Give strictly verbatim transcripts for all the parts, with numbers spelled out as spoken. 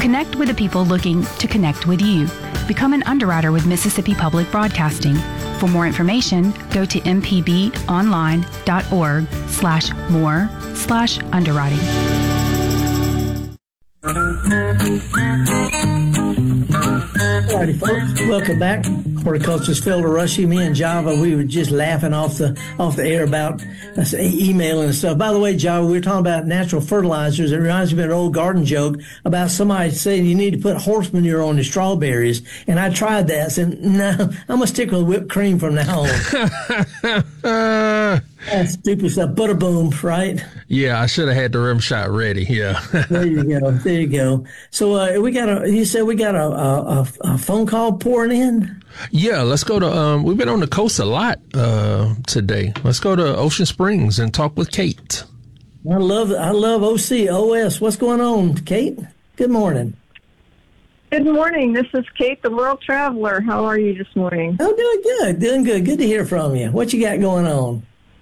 Connect with the people looking to connect with you. Become an underwriter with Mississippi Public Broadcasting. For more information, go to m p b online dot org slash more slash underwriting. Alrighty, folks, welcome back. Horticulturist Phil DeRushy, me and Java, we were just laughing off the off the air about uh, emailing and stuff. By the way, Java, we were talking about natural fertilizers. It reminds me of an old garden joke about somebody saying you need to put horse manure on the strawberries. And I tried that. I said, no, I'm going to stick with whipped cream from now on. That's stupid stuff. Butter boom, right? Yeah, I should have had the rim shot ready. Yeah. There you go. There you go. So uh, we got a. You said we got a, a, a phone call pouring in. Yeah, let's go to. Um, we've been on the coast a lot uh, today. Let's go to Ocean Springs and talk with Kate. I love. I love O C O S. What's going on, Kate? Good morning. Good morning. This is Kate, the World Traveler. How are you this morning? Oh, doing good. Doing good. Good to hear from you. What you got going on?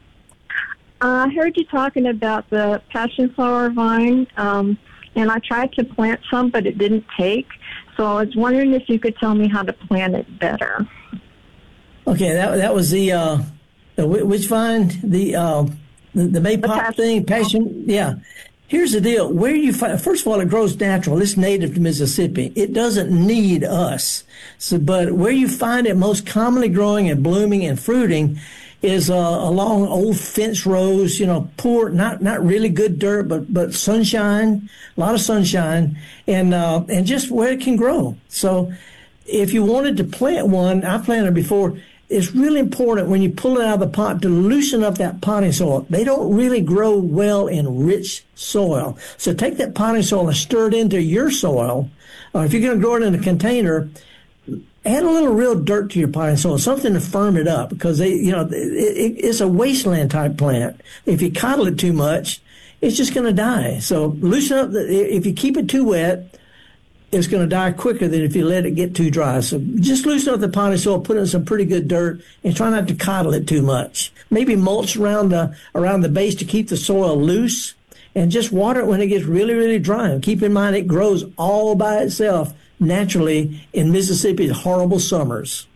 Uh, I heard you talking about the passion flower vine, um, and I tried to plant some, but it didn't take. So I was wondering if you could tell me how to plant it better. Okay, that that was the uh, the which vine? The uh, the, the maypop passion. thing, passion. Yeah. Here's the deal. Where you find, first of all, it grows natural. It's native to Mississippi. It doesn't need us. So, but where you find it most commonly growing and blooming and fruiting is uh, along old fence rows, you know, poor, not not really good dirt, but but sunshine, a lot of sunshine, and uh, and just where it can grow. So if you wanted to plant one, I planted before, it's really important when you pull it out of the pot to loosen up that potting soil. They don't really grow well in rich soil. So take that potting soil and stir it into your soil. Uh, if you're going to grow it in a container, add a little real dirt to your potting soil, something to firm it up, because they, you know, it, it, it's a wasteland type plant. If you coddle it too much, it's just going to die. So loosen up. The, if you keep it too wet, it's going to die quicker than if you let it get too dry. So just loosen up the potting soil, put in some pretty good dirt, and try not to coddle it too much. Maybe mulch around the around the base to keep the soil loose, and just water it when it gets really, really dry. And keep in mind, it grows all by itself naturally in Mississippi's horrible summers.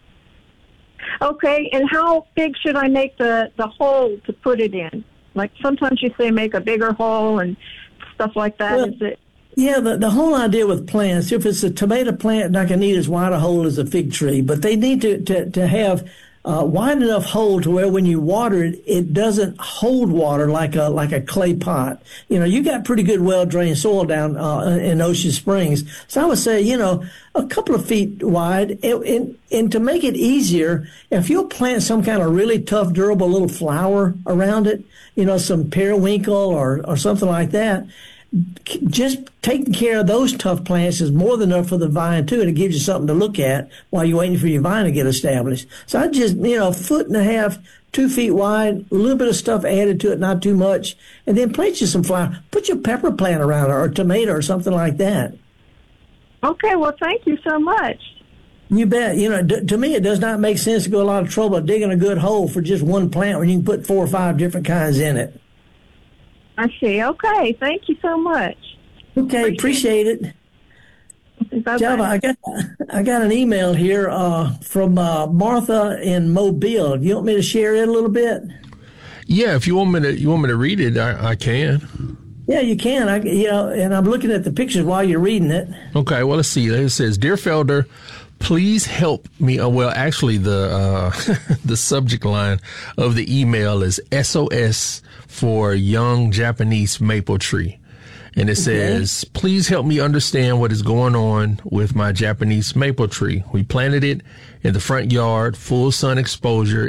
Okay, and how big should I make the, the hole to put it in? Like sometimes you say make a bigger hole and stuff like that. Well, Is it? Yeah, the, the whole idea with plants, if it's a tomato plant, not going to need as wide a hole as a fig tree, but they need to, to, to have uh, wide enough hole to where when you water it, it doesn't hold water like a like a clay pot. You know, you got pretty good well-drained soil down uh, in Ocean Springs. So I would say, you know, a couple of feet wide. And, and, and to make it easier, if you'll plant some kind of really tough, durable little flower around it, you know, some periwinkle or, or something like that, just taking care of those tough plants is more than enough for the vine too, and it gives you something to look at while you're waiting for your vine to get established. So I just, you know, a foot and a half, two feet wide, a little bit of stuff added to it, not too much, and then plant you some flower. Put your pepper plant around it, or a tomato or something like that. Okay, well, thank you so much. You bet. You know, d- to me, it does not make sense to go a lot of trouble digging a good hole for just one plant when you can put four or five different kinds in it. I see. Okay. Thank you so much. Okay. Appreciate, appreciate it. Bye-bye. Java, I got I got an email here uh, from uh, Martha in Mobile. Do you want me to share it a little bit? Yeah, if you want me to, you want me to read it, I, I can. Yeah, you can. I, you know, and I'm looking at the pictures while you're reading it. Okay. Well, let's see. It says, "Dear Felder, please help me." Oh, well, actually, the uh, the subject line of the email is S O S for young Japanese maple tree. And it okay. says, "Please help me understand what is going on with my Japanese maple tree. We planted it in the front yard, full sun exposure.